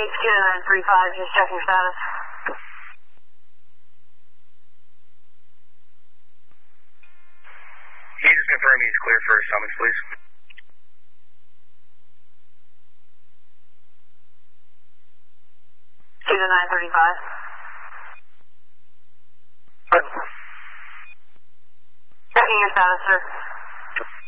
935, just checking your status. Can you just confirm he's clear for summons, please? To the 935. Checking your status, sir.